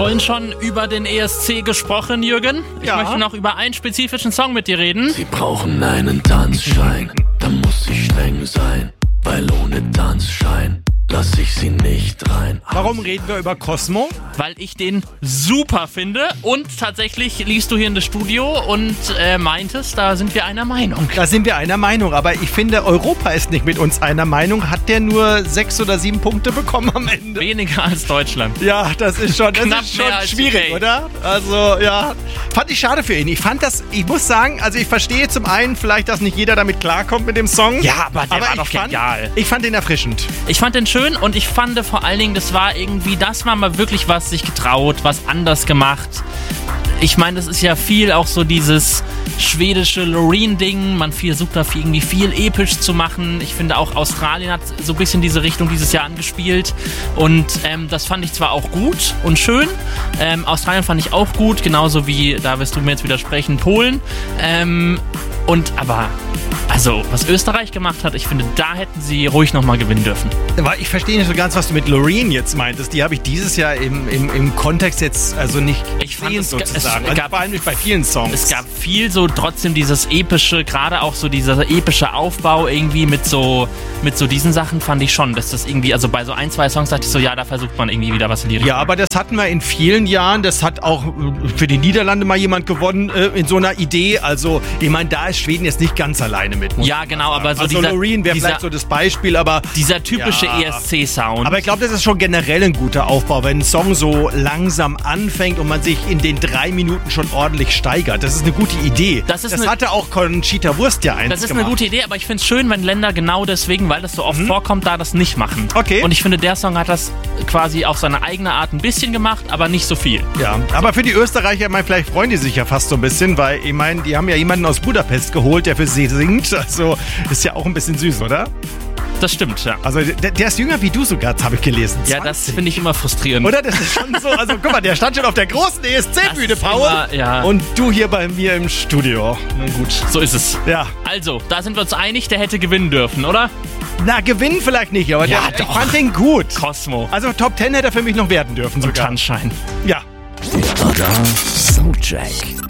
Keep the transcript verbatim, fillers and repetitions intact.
vorhin schon über den E S C gesprochen, Jürgen. Ich Ja. möchte noch über einen spezifischen Song mit dir reden. Sie brauchen einen Tanzschein, da muss ich streng sein, weil ohne Tanzschein lass ich sie nicht rein. Warum reden wir über Cosmo? Weil ich den super finde. Und tatsächlich liest du hier in das Studio und äh, meintest, da sind wir einer Meinung. Da sind wir einer Meinung, aber ich finde, Europa ist nicht mit uns einer Meinung. Hat der nur sechs oder sieben Punkte bekommen am Ende? Weniger als Deutschland. Ja, das ist schon, das Knapp ist mehr schon als schwierig, U K. oder? Also, ja, fand ich schade für ihn. Ich fand das, ich muss sagen, also ich verstehe zum einen vielleicht, dass nicht jeder damit klarkommt mit dem Song. Ja, aber der war ich doch fand, genial. Ich fand ihn erfrischend. Ich fand den schön und ich fand vor allen Dingen, das war irgendwie, das war mal wirklich was sich getraut, was anders gemacht. Ich meine, das ist ja viel auch so dieses schwedische Loreen-Ding. Man versucht da irgendwie viel episch zu machen. Ich finde auch Australien hat so ein bisschen diese Richtung dieses Jahr angespielt. Und ähm, das fand ich zwar auch gut und schön. Ähm, Australien fand ich auch gut, genauso wie, da wirst du mir jetzt widersprechen, Polen. Ähm, und aber, also, was Österreich gemacht hat, ich finde, da hätten sie ruhig nochmal gewinnen dürfen. Aber ich verstehe nicht so ganz, was du mit Loreen jetzt meintest. Die habe ich dieses Jahr im, im, im Kontext jetzt also nicht Ich fand, gesehen, es ga- sozusagen. es Also gab- vor allem nicht bei vielen Songs. Es gab viel so trotzdem dieses epische, gerade auch so dieser epische Aufbau irgendwie mit so mit so diesen Sachen fand ich schon, dass das irgendwie, also bei so ein, zwei Songs dachte ich so, ja, da versucht man irgendwie wieder was in die Richtung. Ja, aber das hatten wir in vielen Jahren. Das hat auch äh, für die Niederlande mal jemand gewonnen äh, in so einer Idee. Also, ich meine, da ist Schweden jetzt nicht ganz alleine mit. muss Ja, man genau, sagen. aber so also dieser- Loreen wäre dieser- vielleicht so das Beispiel, aber Dieser typische Ja. E S C-Sound. aber ich glaube, das ist schon generell ein guter Aufbau, wenn ein Song so langsam anfängt und man sich in den drei Minuten schon ordentlich steigert. Das ist eine gute Idee. Das ist das eine- hatte auch Conchita Wurst ja eins Das ist gemacht. eine gute Idee, aber ich finde es schön, wenn Länder genau deswegen, weil das so oft vorkommt, da das nicht machen. Okay. Und ich finde, der Song hat das quasi auf seine eigene Art ein bisschen gemacht, aber nicht so viel. Ja, aber für die Österreicher, ich meine, vielleicht freuen die sich ja fast so ein bisschen, weil ich meine, die haben ja jemanden aus Budapest geholt, der für sie singt. Also ist ja auch ein bisschen süß, oder? Das stimmt, ja. Also der, der ist jünger wie du sogar, habe ich gelesen. Ja, das finde ich immer frustrierend. Oder? Das ist schon so. Also guck mal, der stand schon auf der großen E S C-Bühne, Das ist Paul. immer, ja. Und du hier bei mir im Studio. Na gut, so ist es. Ja. Also, da sind wir uns einig, der hätte gewinnen dürfen, oder? Na, gewinnen vielleicht nicht, aber Ja, der, ich doch. fand den gut. Cosmo. Also Top Ten hätte er für mich noch werden dürfen Und sogar. Tanzschein. Ja. Radar Soundcheck.